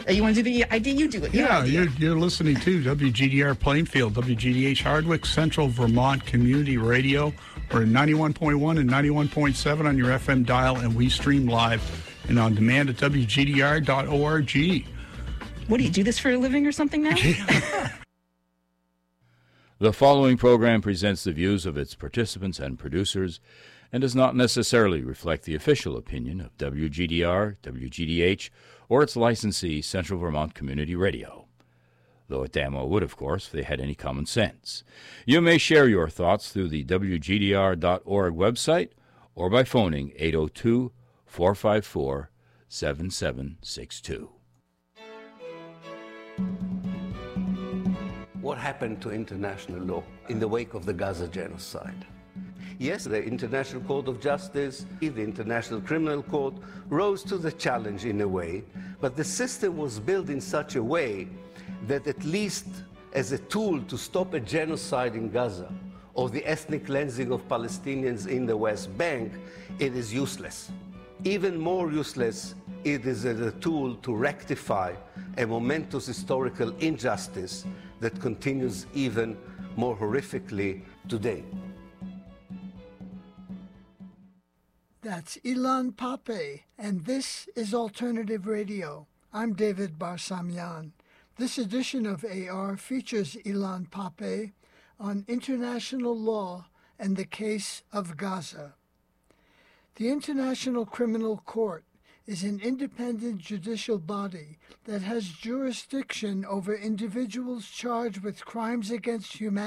You want to do the idea? You do it. Yeah, you're listening to WGDR Plainfield, WGDH Hardwick, Central Vermont Community Radio. We're at 91.1 and 91.7 on your FM dial, and we stream live and on demand at WGDR.org. What, do you do this for a living or something now? The following program presents the views of its participants and producers and does not necessarily reflect the official opinion of WGDR, WGDH, or its licensee, Central Vermont Community Radio. Though it damn well would, of course, if they had any common sense. You may share your thoughts through the WGDR.org website or by phoning 802-454-7762. What happened to international law in the wake of the Gaza genocide? Yes, the International Court of Justice, the International Criminal Court rose to the challenge in a way, but the system was built in such a way that at least as a tool to stop a genocide in Gaza or the ethnic cleansing of Palestinians in the West Bank, it is useless. Even more useless, it is as a tool to rectify a momentous historical injustice that continues even more horrifically today. That's Ilan Pappé, and this is Alternative Radio. I'm David Barsamian. This edition of AR features Ilan Pappé on international law and the case of Gaza. The International Criminal Court is an independent judicial body that has jurisdiction over individuals charged with crimes against humanity